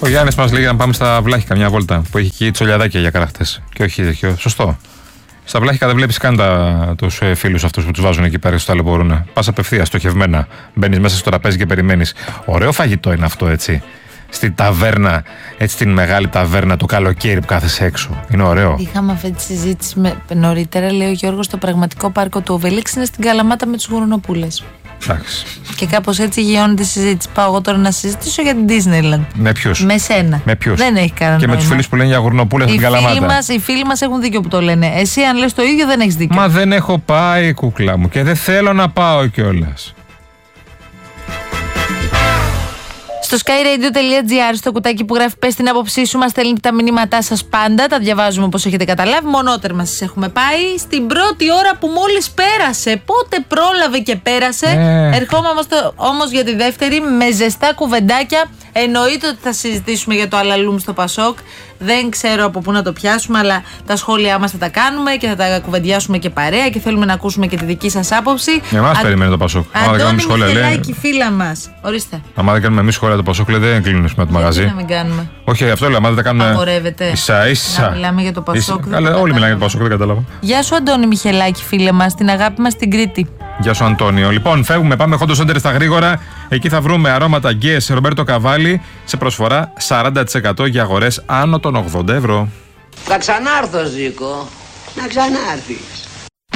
Ο Γιάννης μας λέει να πάμε στα Βλάχικα μια βόλτα που έχει εκεί τσολιαδάκια για καραχτές. Και όχι τέτοιο. Σωστό. Στα Βλάχικα δεν βλέπεις καν τους φίλους αυτούς που τους βάζουν εκεί πέρα στο ταλαιπωρούν. Πας απευθείας, στοχευμένα. Μπαίνεις μέσα στο τραπέζι και περιμένεις. Ωραίο φαγητό είναι αυτό, έτσι. Στην ταβέρνα, έτσι την μεγάλη ταβέρνα του καλοκαίρι που κάθεσαι έξω. Είναι ωραίο. Είχαμε αυτή τη συζήτηση νωρίτερα, λέει ο Γιώργος, στο πραγματικό πάρκο του Οβελίξ είναι στην Καλαμάτα με τους γουρνοπούλες. Εντάξει. Και κάπως έτσι γιώνεται η συζήτηση. Πάω εγώ τώρα να συζητήσω για την Disneyland. Με ποιους? Με σένα. Με ποιους? Δεν έχει κανένα Και νόημα. με τους φίλους που λένε για γουρνοπούλες στην Καλαμάτα. Οι φίλοι μας έχουν δίκιο που το λένε. Εσύ, αν λες το ίδιο, δεν έχεις δίκιο. Μα δεν έχω πάει, κούκλα μου, και δεν θέλω να πάω κιόλας. Στο skyradio.gr, στο κουτάκι που γράφει πες την άποψή σου, μας στέλνετε τα μηνύματά σας πάντα. Τα διαβάζουμε όπως έχετε καταλάβει. Μονότερμα σας έχουμε πάει. Στην πρώτη ώρα που μόλις πέρασε. Πότε πρόλαβε και πέρασε. Ερχόμαστε όμως για τη δεύτερη με ζεστά κουβεντάκια. Εννοείται ότι θα συζητήσουμε για το Αλαλούμ στο Πασόκ. Δεν ξέρω από πού να το πιάσουμε, αλλά τα σχόλιά μας θα τα κάνουμε και θα τα κουβεντιάσουμε και παρέα και θέλουμε να ακούσουμε και τη δική σας άποψη. Εμάς περιμένει το Πασόκ. Αντώνη Μιχελάκη, φίλα μας. Ορίστε. Άμα δεν κάνουμε εμείς σχόλια το Πασόκ, δεν κλείνουμε με το μαγαζί. Γιατί να μην κάνουμε. Όχι, αυτό λέω. Άμα δεν τα κάνουμε. Απορρεύεται. Ίσα-ίσα. Να μιλάμε για το Πασόκ. Όλοι μιλάνε για το Πασόκ, δεν κατάλαβα. Γεια σου, Αντώνη Μιχελάκη, φίλε μας, την αγάπη μας στην Κρήτη. Γεια σου, Αντώνιο. Λοιπόν, φεύγουμε, πάμε Χόντο Σέντερ στα γρήγορα. Εκεί θα βρούμε αρώματα Guess Ρομπέρτο Καβάλι σε προσφορά 40% για αγορές άνω των 80 ευρώ. Θα ξανάρθω, Ζήκο. Να ξανάρθεις.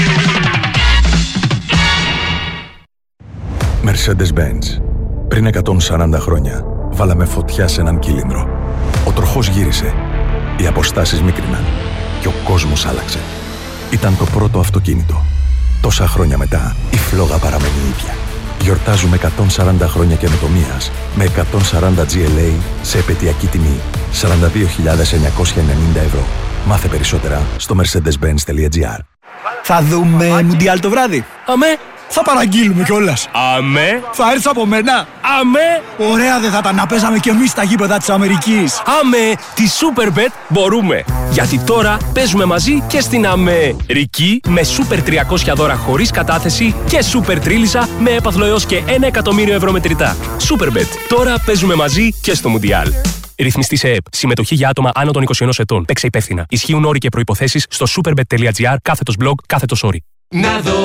Mercedes-Benz. Πριν 140 χρόνια βάλαμε φωτιά σε έναν κύλινδρο. Ο τροχός γύρισε. Οι αποστάσεις μίκριναν. Και ο κόσμος άλλαξε. Ήταν το πρώτο αυτοκίνητο. Τόσα χρόνια μετά, η φλόγα παραμένει ίδια. Γιορτάζουμε 140 χρόνια καινοτομίας με 140 GLA σε επαιτειακή τιμή 42.990 ευρώ. Μάθε περισσότερα στο mercedes-benz.gr. Θα δούμε Μουντιάλ το βράδυ. Αμέ. Θα παραγγείλουμε κιόλας. Αμέ. Θα έρθεις από μένα. Αμέ. Ωραία δεν θα ήταν να παίζαμε κι εμείς στα γήπεδα της Αμερικής. Αμέ. Τη Superbet μπορούμε. Γιατί τώρα παίζουμε μαζί και στην Αμερική με Super 300 δώρα χωρίς κατάθεση και Super Τρίλισσα με έπαθλο έως και 1 εκατομμύριο ευρώ μετρητά. Superbet. Τώρα παίζουμε μαζί και στο Μουντιάλ. Ρυθμιστή σε ΕΠ. Συμμετοχή για άτομα άνω των 21 ετών. Παίξε υπεύθυνα. Ισχύουν όροι και προϋποθέσεις στο superbet.gr /blog/όροι. Να δω